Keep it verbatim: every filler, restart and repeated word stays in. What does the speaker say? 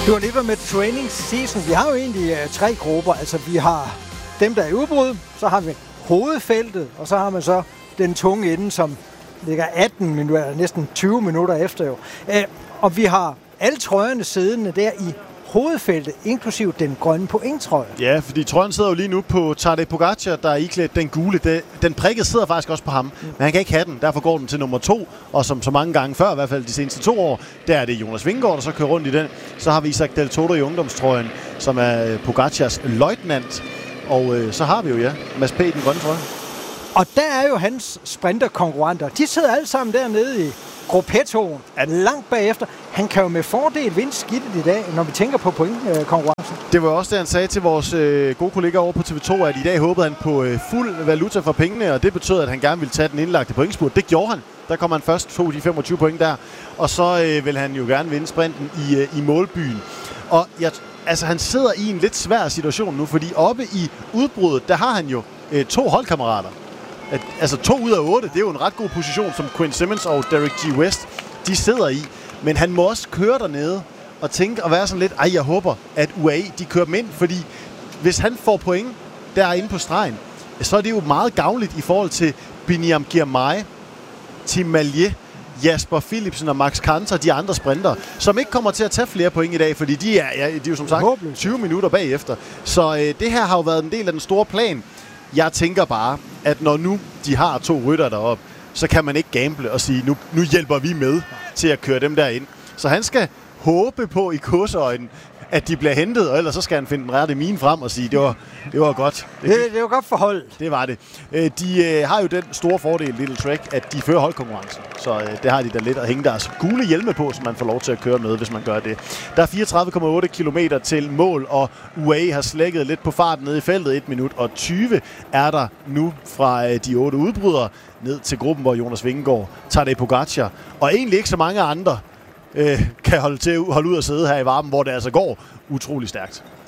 Du har lige været med training season. Vi har jo egentlig uh, tre grupper. Altså, vi har dem, der er i udbrud, så har vi hovedfeltet, og så har man så den tunge ende, som ligger atten minutter, næsten tyve minutter efter jo. Uh, og vi har alle trøjerne siddende der i hovedfeltet, inklusiv den grønne pointtrøje. Ja, fordi trøjen sidder jo lige nu på Tadej Pogačar, der er iklædt den gule. Den prikket sidder faktisk også på ham, mm. men han kan ikke have den. Derfor går den til nummer to, og som så mange gange før, i hvert fald de seneste to år, der er det Jonas Vingegaard, der så kører rundt i den. Så har vi Isaac Del Toto i ungdomstrøjen, som er Pogacars løjtnant. Og øh, så har vi jo, ja, Mads P. den grønne trøje. Og der er jo hans sprinterkonkurrenter. De sidder alle sammen dernede i gruppettoen, langt bagefter. Han kan jo med fordel vinde skidtet i dag, når vi tænker på pointkonkurrencen. Det var også det, han sagde til vores øh, gode kollegaer over på T V to, at i dag håbede han på øh, fuld valuta for pengene, og det betød, at han gerne ville tage den indlagte pointspurt. Det gjorde han. Der kom han først, tog de femogtyve point der, og så øh, vil han jo gerne vinde sprinten i, øh, i målbyen. Og jeg, altså, han sidder i en lidt svær situation nu, fordi oppe i udbruddet, der har han jo øh, to holdkammerater. At, altså to ud af otte, det er jo en ret god position, som Quinn Simmons og Derek G. West, de sidder i. Men han må også køre dernede og tænke og være sådan lidt, ej, jeg håber, at U A E, de kører dem ind, fordi hvis han får point derinde på stregen, så er det jo meget gavnligt i forhold til Biniam Girmay, Tim Malje, Jasper Philipsen og Max Kanter, de andre sprinter, som ikke kommer til at tage flere point i dag, fordi de er, ja, de er jo som sagt tyve minutter bagefter. Så øh, det her har jo været en del af den store plan. Jeg tænker bare, at når nu de har to rytter deroppe, så kan man ikke gamble og sige, nu, nu hjælper vi med til at køre dem derind. Så han skal håbe på i kursøjnen, at de bliver hentet, og ellers så skal han finde den rette mine frem og sige, det var, det var godt. Det, det, det var godt for hold. Det var det. De øh, har jo den store fordel, Little Trek, at de fører holdkonkurrencen. Så øh, det har de da lidt at hænge deres gule hjelme på, så man får lov til at køre med, hvis man gør det. Der er fireogtredive komma otte kilometer til mål, og U A E har slækket lidt på farten nede i feltet. et minut og tyve er der nu fra øh, de otte udbrydere ned til gruppen, hvor Jonas Vingegaard, Tadej Pogačar og egentlig ikke så mange andre øh, kan holde, til, holde ud og sidde her i varmen, hvor det altså går utrolig stærkt.